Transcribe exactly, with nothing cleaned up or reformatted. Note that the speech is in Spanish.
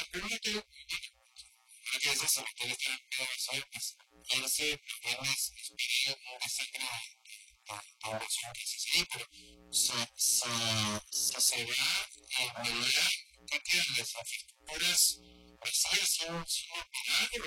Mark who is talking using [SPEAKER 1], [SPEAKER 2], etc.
[SPEAKER 1] permite, que es eso, que este negocio, pues, irse, digamos, expedir una serie de inversión que se sigue, pero se, se, se, se ve en medida de que las infraestructuras pues siguen siendo, siendo pagadas,